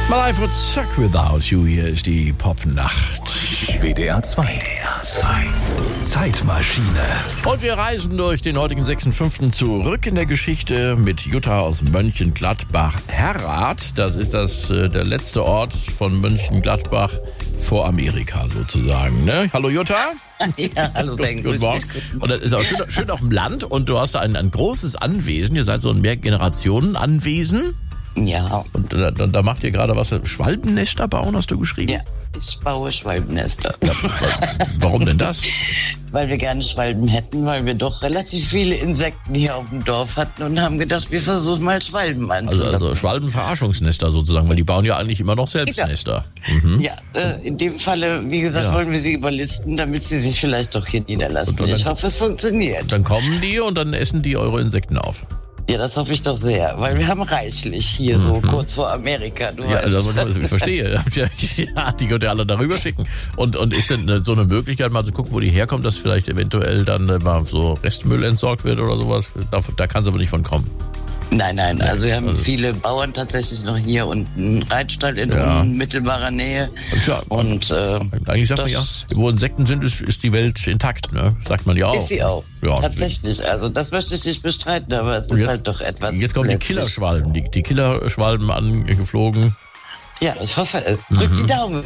Life would suck without you. Hier ist die Popnacht. WDR 2. Zeitmaschine. Und wir reisen durch den heutigen 6.5. zurück in der Geschichte mit Jutta aus Mönchengladbach-Herrath. Das ist der letzte Ort von Mönchengladbach vor Amerika sozusagen. Ne? Hallo Jutta. Ja, hallo Ben. Guten Morgen. Und das ist auch schön auf dem Land und du hast ein großes Anwesen. Ihr seid so ein Mehrgenerationen-Anwesen. Ja. Und da macht ihr gerade was? Schwalbennester bauen, hast du geschrieben? Ja, ich baue Schwalbennester. Ja, warum denn das? Weil wir gerne Schwalben hätten, weil wir doch relativ viele Insekten hier auf dem Dorf hatten und haben gedacht, wir versuchen mal Schwalben anzulocken. Also Schwalbenverarschungsnester sozusagen, weil die bauen ja eigentlich immer noch selbst Nester. Mhm. Ja, in dem Falle, wie gesagt, wollen wir sie überlisten, damit sie sich vielleicht doch hier niederlassen. Und ich hoffe, es funktioniert. Dann kommen die und dann essen die eure Insekten auf. Ja, das hoffe ich doch sehr, weil wir haben reichlich hier so kurz vor Amerika, du weißt. Also, ich verstehe. Ja, die könnt ihr alle darüber schicken. Und ist denn so eine Möglichkeit, mal zu gucken, wo die herkommt, dass vielleicht eventuell dann mal so Restmüll entsorgt wird oder sowas? Da kann es aber nicht von kommen. Nein, also wir haben viele Bauern tatsächlich noch hier und einen Reitstall in unmittelbarer Nähe. Und eigentlich sagt man ja, wo Insekten sind, ist die Welt intakt, ne? Sagt man ja auch. Ist sie auch. Ja, tatsächlich. Also das möchte ich nicht bestreiten, aber es ist halt doch etwas. Jetzt kommen die Killerschwalben, die Killerschwalben angeflogen. Ja, ich hoffe es. Drück die Daumen.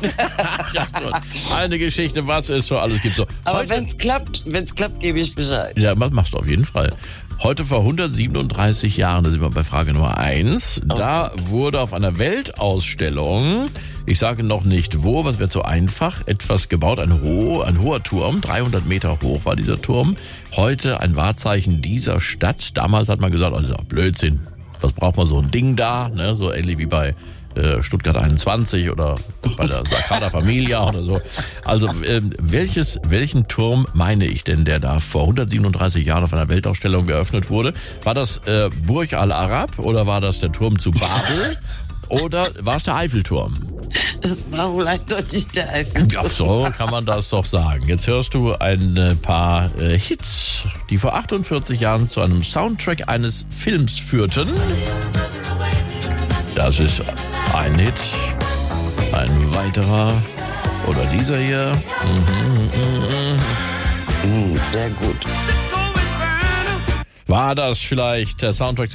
Ja, so eine Geschichte, was es so alles gibt. So, aber wenn es klappt, gebe ich Bescheid. Ja, das machst du auf jeden Fall. Heute vor 137 Jahren, da sind wir bei Frage Nummer 1, da wurde auf einer Weltausstellung, ich sage noch nicht wo, was wäre zu einfach, etwas gebaut, ein hoher Turm, 300 Meter hoch war dieser Turm, heute ein Wahrzeichen dieser Stadt. Damals hat man gesagt, oh, das ist auch Blödsinn, was braucht man so ein Ding da, ne? So ähnlich wie bei Stuttgart 21 oder bei der Sagrada Familia oder so. Also welchen Turm meine ich denn, der da vor 137 Jahren auf einer Weltausstellung geöffnet wurde? War das Burj Al Arab oder war das der Turm zu Babel oder war es der Eiffelturm? Das war wohl eindeutig der Eiffelturm. Ja, so kann man das doch sagen. Jetzt hörst du ein paar Hits, die vor 48 Jahren zu einem Soundtrack eines Films führten. Das ist ein Hit, ein weiterer oder dieser hier. Sehr gut. War das vielleicht der Soundtrack